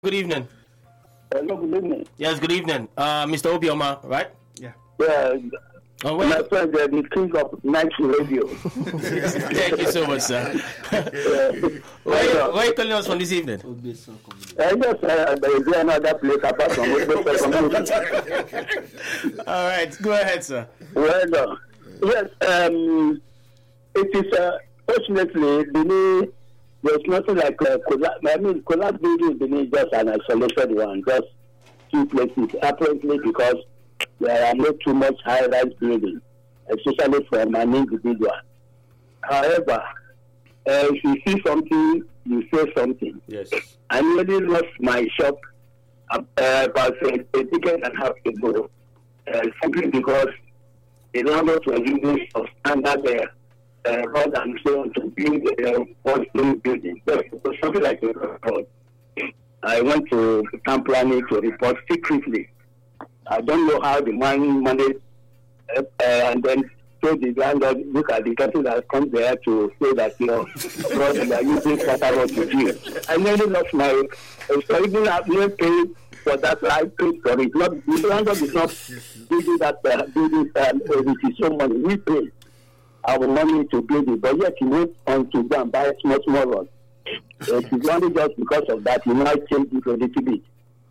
Good evening. Hello, good evening. Yes, good evening. Mr. Obioma, right? Yeah. Yeah, my friend, the king of night radio. Thank you so much, sir. Where are you calling us from this evening? Yes, there is another place apart from community. All right, go ahead, sir. Well, yes, it is, fortunately, Benin, there's nothing like collapse building in Benin is just an isolated one, just two places, apparently because there are not too much high-rise building, especially from an individual. However, if you see something, you say something. Yes. I nearly lost my shop about a decade and a half ago, simply because the landlords were using of standard rod and so on to build one building. So it was something like a road. I went to town planning to report secretly. I don't know how the man managed, and then told the landlord, look at the person that comes there to say that your brother are using capital to build. I nearly lost my, so even I've not paid for that, I paid for it. Not, the landlord is not building that building with his own money. We pay our money to build it, but yet he went on to go and buy a small road. It is only just because of that he might change it a little bit.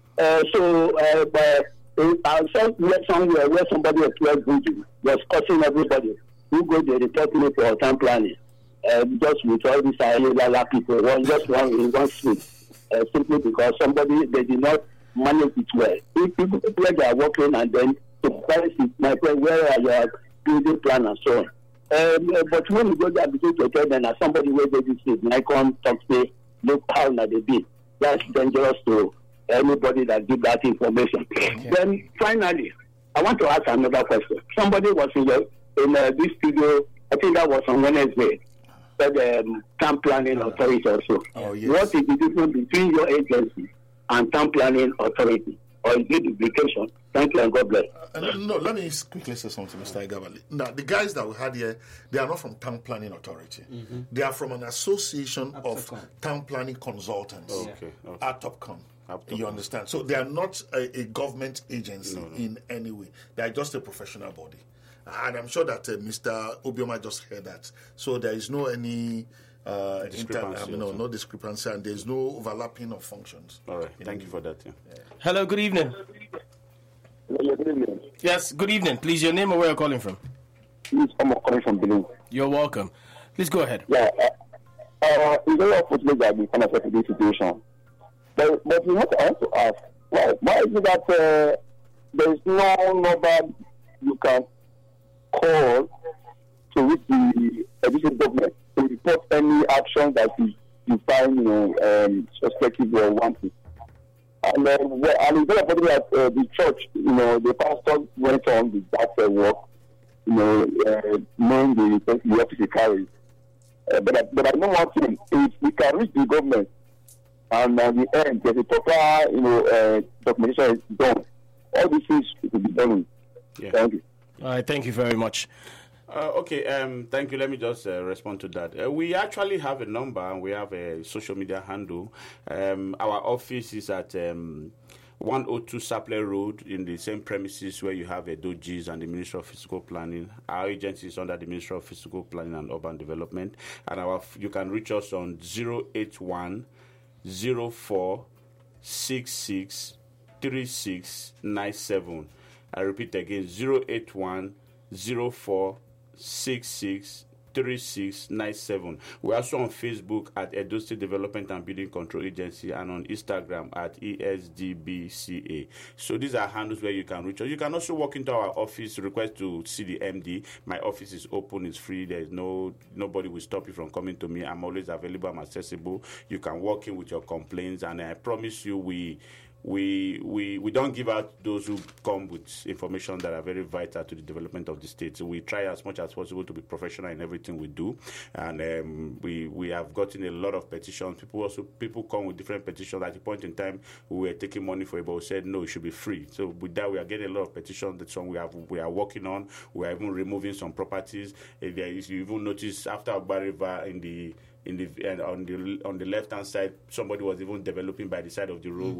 I saw somewhere where somebody appeared video was causing everybody who go to report me for town planning. Just with all these illegal people, just one in one street, simply because somebody they did not manage it well. If people where they are working and then to price it, my friend, where are your building plan and so on. But when you go there, begin to tell them that somebody where they this is, I come talk say, look how now they be. That's dangerous to anybody that give that information. Okay. Then finally, I want to ask another question. Somebody was in this studio, I think that was on Wednesday, the town planning authority also. Oh, yes. What is the difference between your agency and town planning authority? Or is it duplication? Thank you and God bless. No, let me quickly say something, Mr. Igabali. Now, the guys that we had here, they are not from Town Planning Authority. Mm-hmm. They are from an association of town planning consultants. Okay. ATOPCON. You understand? So they are not a government agency in any way. They are just a professional body. And I'm sure that Mr. Obioma just heard that. So there is no any no discrepancy, and there is no overlapping of functions. All right. Thank you for that. Yeah. Hello, good evening. Hello, good evening. Yes, good evening. Please, your name and where you're calling from. I'm calling from Benin. You're welcome. Please go ahead. Yeah, it's very unfortunate that we kind of set this situation. But we want to ask, why is it that there is no number you can call to reach the Egyptian government to report any action that you find suspected or wanted? And then, and it's very important that the church, the pastor went on with that work, knowing the office he carries. But I know one thing: if we can reach the government, and at the end, there's a proper, documentation is done, all these things will be done. Yeah. Thank you. All right, thank you very much. Thank you. Let me just respond to that. We actually have a number and we have a social media handle. Our office is at 102 Sapler Road in the same premises where you have a Dojis and the Ministry of Physical Planning. Our agency is under the Ministry of Physical Planning and Urban Development. And you can reach us on 081 04 66 3697. I repeat again, 081 04 66 3697. We're also on Facebook at Edo State Development and Building Control Agency and on Instagram at ESDBCA. So these are handles where you can reach us. You can also walk into our office, request to see the MD. My office is open, it's free. There's nobody will stop you from coming to me. I'm always available, I'm accessible. You can walk in with your complaints, and I promise you we don't give out those who come with information that are very vital to the development of the state. So we try as much as possible to be professional in everything we do, and we have gotten a lot of petitions. People come with different petitions. At the point in time, we were taking money for it, but we said no, it should be free. So with that, we are getting a lot of petitions. That's one we are working on. We are even removing some properties. You even notice after Agba River on the left hand side, somebody was even developing by the side of the road.